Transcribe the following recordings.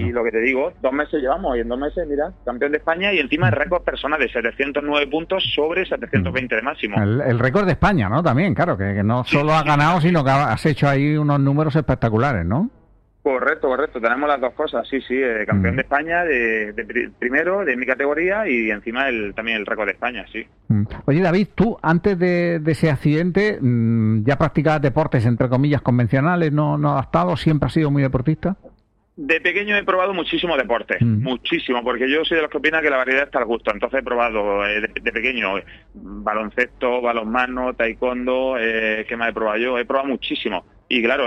Y lo que te digo, 2 meses llevamos, y en 2 meses, mira, campeón de España, y encima el récord personal de 709 puntos sobre 720 de máximo. El récord de España, ¿no? También, claro, que no solo has ganado, sino que has hecho ahí unos números espectaculares, ¿no? Correcto, tenemos las dos cosas, sí, campeón de España, primero, de mi categoría, y encima también el récord de España, sí. Oye, David, tú antes de ese accidente, ¿ya practicabas deportes, entre comillas, convencionales, no adaptados? ¿Siempre has sido muy deportista? De pequeño he probado muchísimo deporte, muchísimo, porque yo soy de los que opina que la variedad está al gusto. Entonces he probado de pequeño baloncesto, balonmano, taekwondo, ¿qué más he probado yo? He probado muchísimo. Y claro,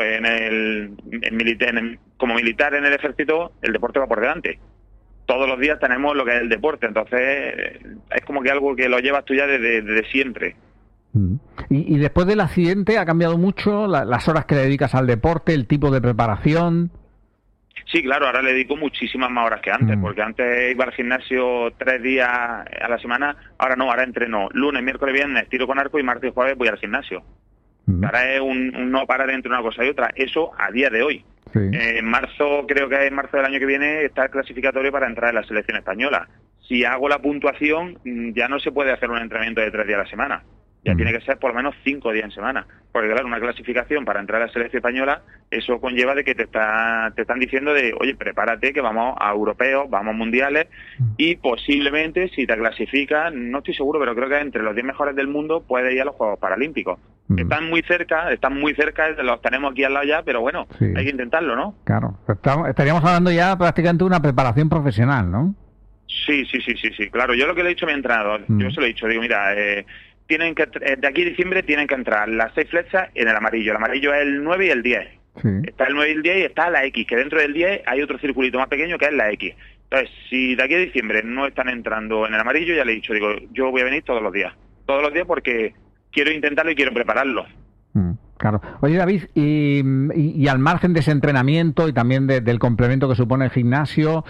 como militar en el ejército, el deporte va por delante. Todos los días tenemos lo que es el deporte, entonces es como que algo que lo llevas tú ya desde siempre. ¿Y después del accidente ha cambiado mucho las horas que le dedicas al deporte, el tipo de preparación? Sí, claro, ahora le dedico muchísimas más horas que antes, porque antes iba al gimnasio 3 días a la semana, ahora no, ahora entreno lunes, miércoles, viernes, tiro con arco, y martes y jueves voy al gimnasio. Ahora es un no parar entre una cosa y otra, eso a día de hoy. Sí. En marzo, creo que en marzo del año que viene, está el clasificatorio para entrar en la selección española. Si hago la puntuación, ya no se puede hacer un entrenamiento de 3 días a la semana. Ya tiene que ser por lo menos 5 días en semana. Porque claro, una clasificación para entrar a la selección española, eso conlleva de que te están diciendo de, oye, prepárate que vamos a europeos, vamos a mundiales, y posiblemente si te clasificas, no estoy seguro, pero creo que entre los 10 mejores del mundo puedes ir a los Juegos Paralímpicos. Están muy cerca, los tenemos aquí al lado ya, pero bueno, hay que intentarlo, ¿no? Claro, estaríamos hablando ya prácticamente de una preparación profesional, ¿no? Sí, claro, yo lo que le he dicho a mi entrenador, yo se lo he dicho, digo, mira, tienen que de aquí a diciembre tienen que entrar las 6 flechas en el amarillo. El amarillo es el 9 y el 10. Está el 9 y el 10 y está la X, que dentro del 10 hay otro circulito más pequeño que es la X. Entonces, si de aquí a diciembre no están entrando en el amarillo, ya le he dicho, digo, yo voy a venir todos los días porque quiero intentarlo y quiero prepararlo. Claro. Oye, David, y al margen de ese entrenamiento y también del complemento que supone el gimnasio,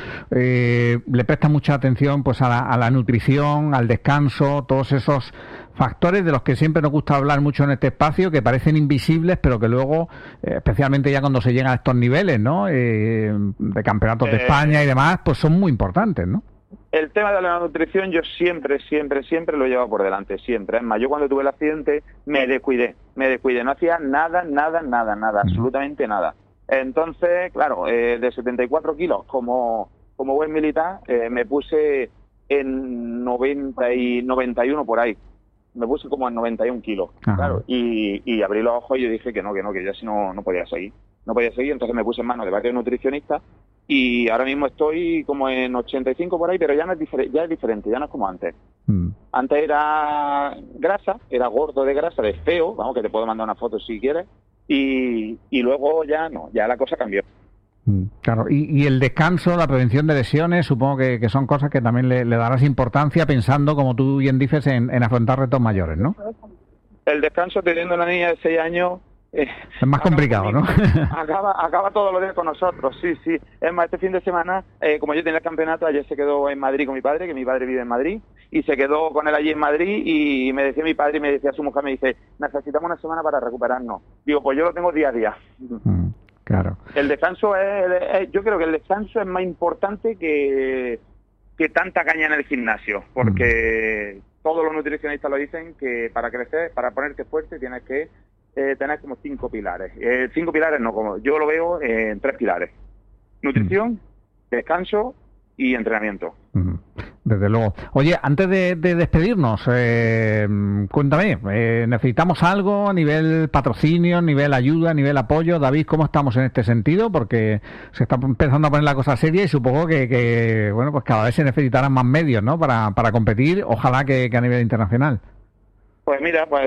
¿le prestas mucha atención pues a la nutrición, al descanso, todos esos factores de los que siempre nos gusta hablar mucho en este espacio, que parecen invisibles, pero que luego, especialmente ya cuando se llegan a estos niveles, ¿no? De campeonatos de España y demás, pues son muy importantes, ¿no? El tema de la nutrición yo siempre lo he llevado por delante, siempre. Es más, yo cuando tuve el accidente me descuidé, no hacía nada, absolutamente nada. Entonces, claro, de 74 kilos como buen militar, me puse en 90 y 91 por ahí. Me puse como en 91 kilos, claro, y abrí los ojos y yo dije que yo así no podía seguir. Entonces me puse en manos de varios nutricionistas y ahora mismo estoy como en 85 por ahí, pero ya es diferente, ya no es como antes. Antes era grasa, era gordo de grasa, de feo, vamos, que te puedo mandar una foto si quieres, y luego ya no, ya la cosa cambió. Claro, y el descanso, la prevención de lesiones, supongo que son cosas que también le darás importancia pensando, como tú bien dices, en afrontar retos mayores, ¿no? El descanso, teniendo una niña de 6 años... es más complicado, ¿no? Acaba todos los días con nosotros, sí. Es más, este fin de semana, como yo tenía el campeonato, ayer se quedó en Madrid con mi padre, que mi padre vive en Madrid, y se quedó con él allí en Madrid, y me decía mi padre, y me decía su mujer, me dice, necesitamos una semana para recuperarnos. Digo, pues yo lo tengo día a día. Claro. El descanso yo creo que el descanso es más importante que tanta caña en el gimnasio, porque todos los nutricionistas lo dicen, que para crecer, para ponerte fuerte, tienes que tener como 5 pilares. 5 pilares no, como yo lo veo en 3 pilares. Nutrición, descanso y entrenamiento. Desde luego. Oye, antes de despedirnos, cuéntame, ¿necesitamos algo a nivel patrocinio, a nivel ayuda, a nivel apoyo? David, ¿cómo estamos en este sentido? Porque se está empezando a poner la cosa seria y supongo que bueno, pues cada vez se necesitarán más medios, ¿no? Para competir, ojalá que a nivel internacional. Pues mira, pues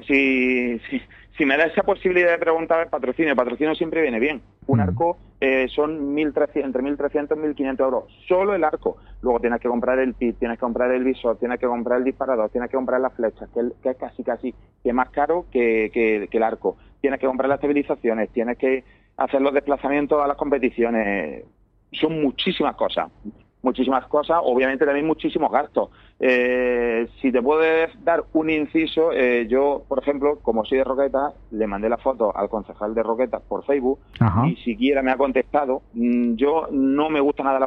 si me da esa posibilidad de preguntar el patrocinio siempre viene bien. Un arco son entre 1.300 y 1.500 euros, solo el arco. Luego tienes que comprar el pit, tienes que comprar el visor, tienes que comprar el disparador, tienes que comprar las flechas, que es casi que más caro que el arco. Tienes que comprar las estabilizaciones, tienes que hacer los desplazamientos a las competiciones. Son muchísimas cosas, obviamente también muchísimos gastos. Si te puedes dar un inciso, yo, por ejemplo, como soy de Roquetas, le mandé la foto al concejal de Roquetas por Facebook. Ni siquiera me ha contestado. Yo no me gusta nada la